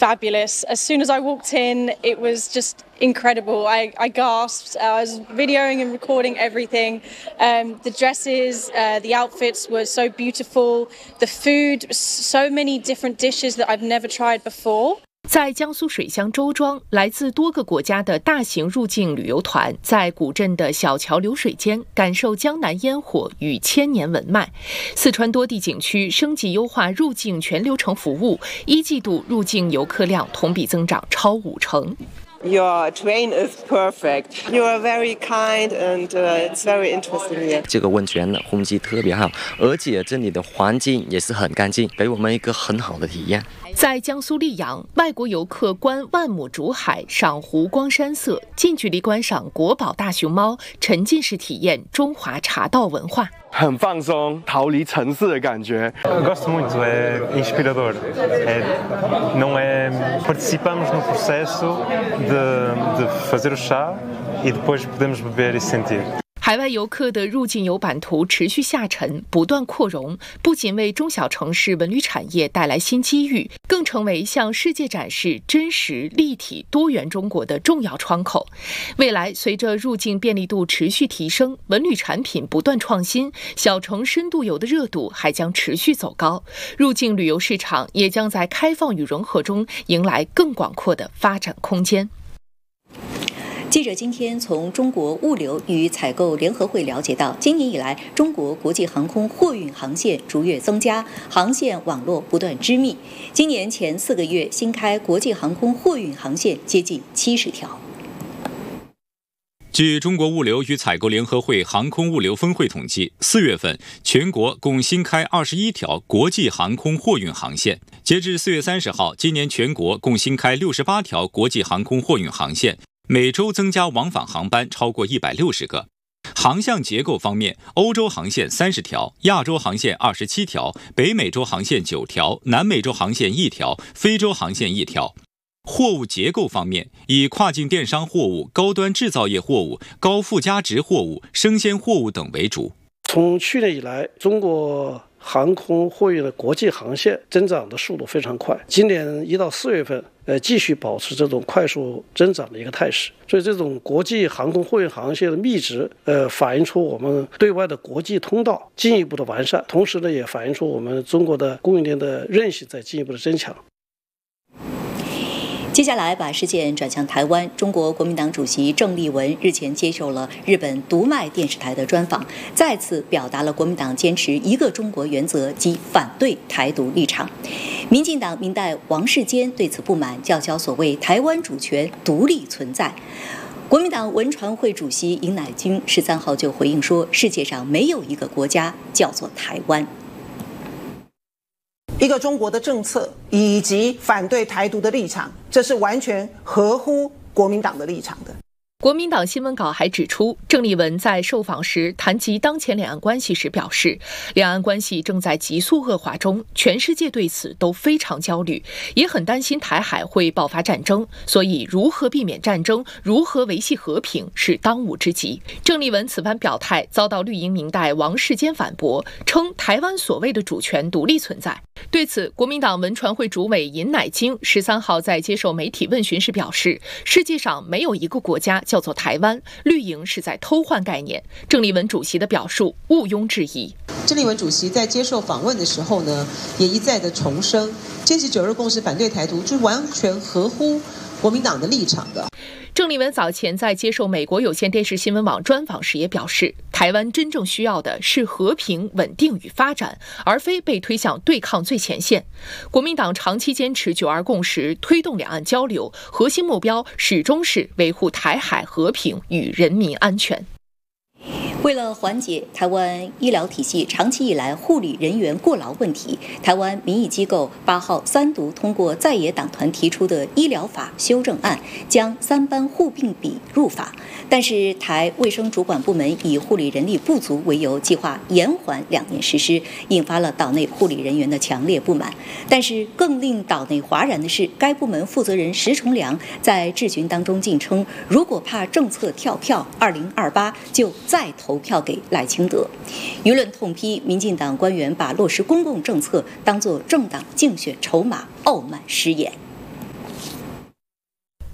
fabulous. As soon as I walked in, it was just incredible. I gasped. I was videoing and recording everything. The dresses, the outfits were so beautiful. The food, so many different dishes that I've never tried before. 在江苏水乡周庄，来自多个国家的大型入境旅游团在古镇的小桥流水间感受江南烟火与千年文脉。四川多地景区升级优化入境全流程服务，一季度入境游客量同比增长超50%。 Your train is perfect. You are very kind and it's very interesting here. 这个温泉的风景特别好，而且这里的环境也是很干净，给我们一个很好的体验。 在江苏溧阳，外国游客观万亩竹海，赏湖光山色，近距离观赏国宝大熊猫，沉浸式体验中华茶道文化。 很放松，逃离城市的感觉。 Gosto muito, é inspirador. Não é participamos no processo de fazer o chá e depois podemos beber e sentir. 海外游客的入境游版图持续下沉，不断扩容，不仅为中小城市文旅产业带来新机遇，更成为向世界展示真实、立体、多元中国的重要窗口。未来，随着入境便利度持续提升，文旅产品不断创新，小城深度游的热度还将持续走高，入境旅游市场也将在开放与融合中迎来更广阔的发展空间。 记者今天从中国物流与采购联合会了解到，今年以来，中国国际航空货运航线逐月增加，航线网络不断织密。今年前4个月，新开国际航空货运航线接近70条。 据中国物流与采购联合会航空物流分会统计，4月份全国共新开21条国际航空货运航线。截至4月30号，今年全国共新开68条国际航空货运航线。每周增加往返航班超过160个。航向结构方面，欧洲航线30条，亚洲航线27条，北美洲航线9条，南美洲航线1条，非洲航线1条。货物结构方面，以跨境电商货物、高端制造业货物、高附加值货物、生鲜货物等为主。 从去年以来，中国航空货运的国际航线增长的速度非常快，今年1到4月份继续保持这种快速增长的一个态势，所以这种国际航空货运航线的密值反映出我们对外的国际通道进一步的完善，同时呢也反映出我们中国的供应链的韧性在进一步的增强。 接下来把视线转向台湾，中国国民党主席郑丽文日前接受了日本读卖电视台的专访，再次表达了国民党坚持一个中国原则及反对台独立场。民进党民代王世坚对此不满，叫嚣所谓台湾主权独立存在。国民党文传会主席尹乃菁13号就回应说，世界上没有一个国家叫做台湾。 一个中国的政策以及反对台独的立场，这是完全合乎国民党的立场的。 国民党新闻稿还指出，郑丽文在受访时谈及当前两岸关系时表示，两岸关系正在急速恶化中，全世界对此都非常焦虑，也很担心台海会爆发战争，所以如何避免战争，如何维系和平是当务之急。郑丽文此番表态遭到绿营民代王世坚反驳，称台湾所谓的主权独立存在。对此，国民党文传会主委尹乃菁13号在接受媒体问询时表示，世界上没有一个国家叫做台湾，绿营是在偷换概念。郑丽文主席的表述毋庸置疑。 郑丽文主席在接受访问的时候呢，也一再的重申，坚持9·2共识，反对台独，就完全合乎国民党的立场的。 郑丽文早前在接受美国有线电视新闻网专访时也表示，台湾真正需要的是和平、稳定与发展，而非被推向对抗最前线。国民党长期坚持9·2共识，推动两岸交流，核心目标始终是维护台海和平与人民安全。 为了缓解台湾医疗体系长期以来护理人员过劳问题，台湾民意机构8号3读通过在野党团提出的医疗法修正案，将3班护病比入法。但是台卫生主管部门以护理人力不足为由，计划延缓2年实施，引发了岛内护理人员的强烈不满。但是更令岛内哗然的是，该部门负责人石崇良在质询当中竟称，如果怕政策跳票，2028就再投票给赖清德。舆论痛批民进党官员把落实公共政策当作政党竞选筹码，傲慢失言。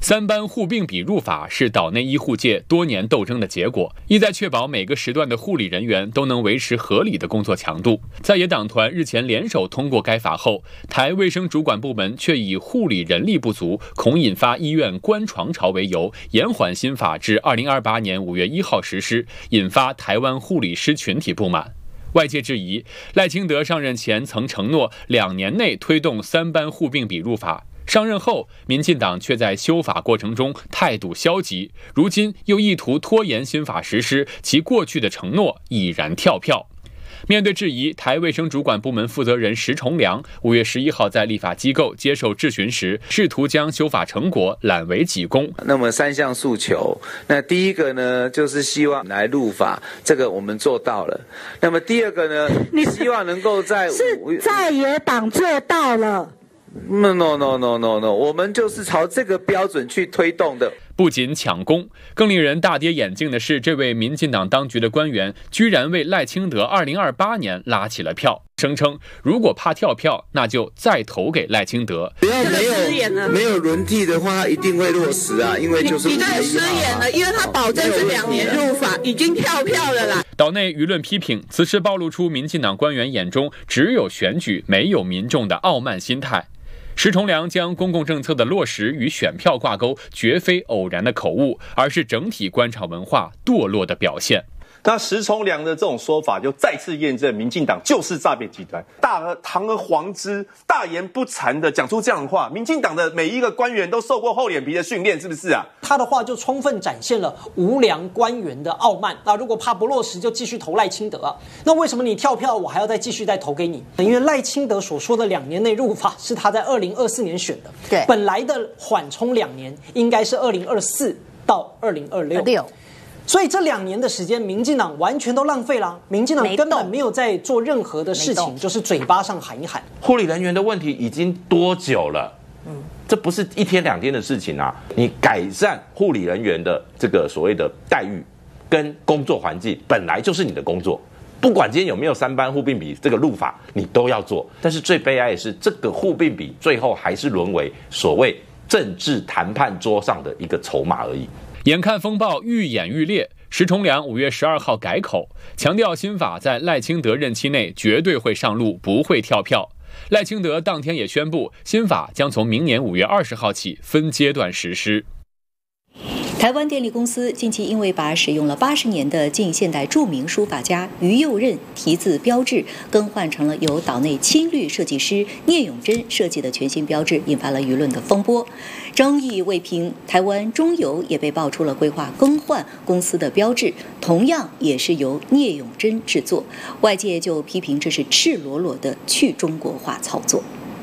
3班护病比入法是岛内医护界多年斗争的结果，意在确保每个时段的护理人员都能维持合理的工作强度。在野党团日前联手通过该法后，台卫生主管部门却以护理人力不足，恐引发医院关床潮为由，延缓新法至2028年5月1号实施，引发台湾护理师群体不满。外界质疑，赖清德上任前曾承诺2年内推动3班护病比入法。上任后，民进党却在修法过程中态度消极，如今又意图拖延新法实施，其过去的承诺已然跳票。面对质疑，台卫生主管部门负责人石崇良5月11号在立法机构接受质询时，试图将修法成果揽为己功。 那么3项诉求，那第一个呢，就是希望来入法，这个我们做到了。那么第二个呢，希望能够在在野党做到了。 No， 我们就是朝这个标准去推动的。 不仅抢功，更令人大跌眼镜的是，这位民进党当局的官员居然为赖清德2028年拉起了票，声称如果怕跳票，那就再投给赖清德。 只要没有轮替的话，一定会落实啊，因为就是你这个失言了，因为他保证是2年入法，已经跳票了啦。 岛内舆论批评，此事暴露出民进党官员眼中只有选举没有民众的傲慢心态。石崇良将公共政策的落实与选票挂钩，绝非偶然的口误，而是整体官场文化堕落的表现。 那石崇良的这种说法，就再次验证民进党就是诈骗集团，堂而皇之、大言不惭的讲出这样的话。民进党的每一个官员都受过厚脸皮的训练，是不是啊？ 他的话就充分展现了无良官员的傲慢。那如果怕不落实，就继续投赖清德啊。那为什么你跳票，我还要继续投给你？因为赖清德所说的2年内入法是他在2024年选的， 对， 本来的缓冲2年应该是2024到2026。所以这2年的时间，民进党完全都浪费了。民进党根本没有在做任何的事情，就是嘴巴上喊一喊。 护理人员的问题已经多久了？这不是1天2天的事情啊！你改善护理人员的这个所谓的待遇跟工作环境，本来就是你的工作。不管今天有没有3班护病比这个入法，你都要做。但是最悲哀的是，这个护病比最后还是沦为所谓政治谈判桌上的一个筹码而已。 眼看风暴愈演愈烈，石崇良5月12号改口，强调新法在赖清德任期内绝对会上路，不会跳票。赖清德当天也宣布，新法将从明年5月20号起分阶段实施。 台湾电力公司近期因为把使用了80年的近现代著名书法家于右任题字标志更换成了由岛内青绿设计师聂永贞设计的全新标志，引发了舆论的风波。争议未平，台湾中油也被爆出了规划更换公司的标志，同样也是由聂永贞制作，外界就批评这是赤裸裸的去中国化操作。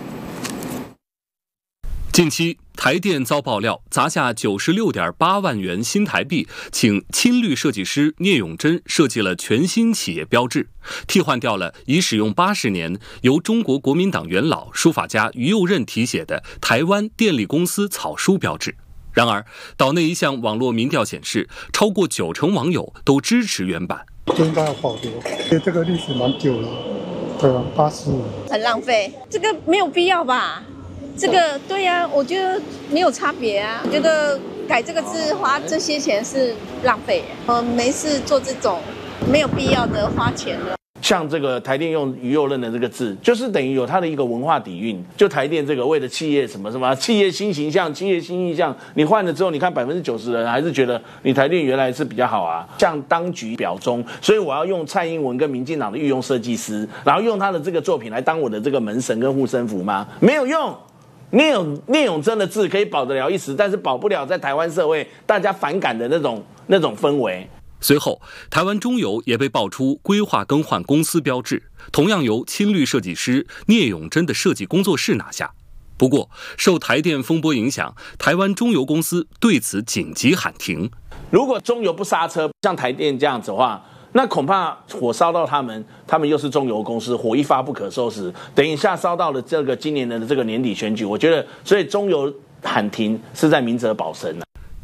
近期，台电遭爆料砸下96.8万元新台币，请青绿设计师聂永贞设计了全新企业标志，替换掉了已使用80年、由中国国民党元老书法家于右任题写的台湾电力公司草书标志。然而，岛内一项网络民调显示，超过90%网友都支持原版。 应该要保留，因为这个历史蛮久了，对啊，80年， 很浪费，这个没有必要吧？这个对呀，我觉得没有差别啊。我觉得改这个字花这些钱是浪费，没事做这种没有必要的花钱了。 像这个台电用于右任的这个字，就是等于有它的一个文化底蕴。就台电这个为了企业什么什么企业新形象、企业新意象，你换了之后，你看90%的人还是觉得你台电原来是比较好啊。向当局表忠，所以我要用蔡英文跟民进党的御用设计师，然后用他的这个作品来当我的这个门神跟护身符吗？没有用。聂永贞的字可以保得了一时，但是保不了在台湾社会大家反感的那种氛围。 随后，台湾中油也被爆出规划更换公司标志，同样由青绿设计师聂永贞的设计工作室拿下。不过，受台电风波影响，台湾中油公司对此紧急喊停。 如果中油不刹车，像台电这样子的话，那恐怕火烧到他们又是中油公司，火一发不可收拾。等一下烧到了这个今年的这个年底选举，我觉得，所以中油喊停是在明哲保身啊。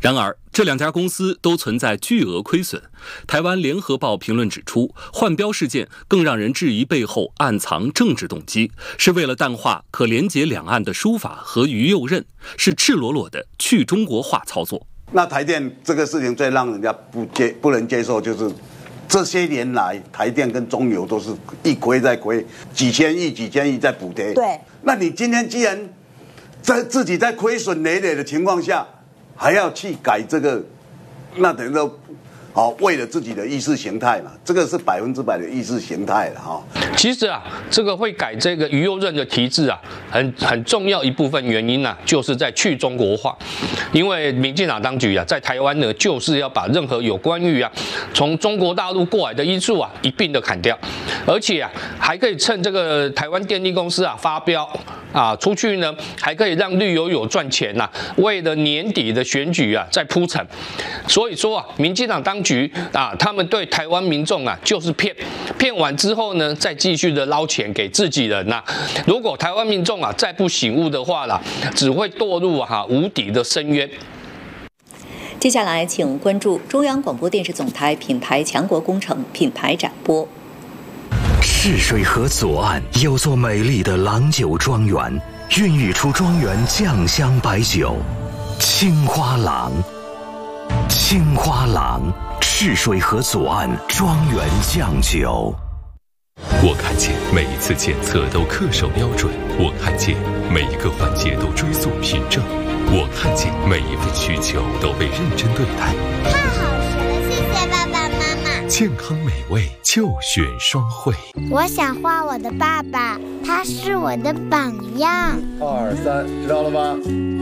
然而，这两家公司都存在巨额亏损。台湾联合报评论指出，换标事件更让人质疑背后暗藏政治动机，是为了淡化可连结两岸的书法和于右任，是赤裸裸的去中国化操作。 那台电这个事情最让人家不能接受，就是这些年来台电跟中油都是一亏再亏，几千亿在补贴。 对， 那你今天既然自己在亏损累累的情况下，还要去改这个，那等于说，为了自己的意识形态嘛，这个是100%的意识形态了哈。 其实啊，这个会改这个于右任的题制啊，很重要一部分原因啊，就是在去中国化，因为民进党当局啊，在台湾呢，就是要把任何有关于啊从中国大陆过来的因素啊一并的砍掉，而且啊还可以趁这个台湾电力公司啊发标啊出去呢，还可以让绿油有赚钱呐，为了年底的选举啊在铺陈。所以说啊，民进党当局啊，他们对台湾民众啊就是骗完之后呢，再继续的捞钱给自己人呐。如果台湾民众啊再不醒悟的话啦，只会堕入无底的深渊。 接下来，请关注中央广播电视总台品牌强国工程品牌展播。 赤水河左岸有座美丽的郎酒庄园，孕育出庄园酱香白酒青花郎。青花郎，赤水河左岸庄园酱酒。 我看见每一次检测都恪守标准，我看见每一个环节都追溯凭证，我看见每一份需求都被认真对待。 太好吃了，谢谢爸爸妈妈。 健康美味就选双汇。 我想画我的爸爸，他是我的榜样。 2、3，知道了吗？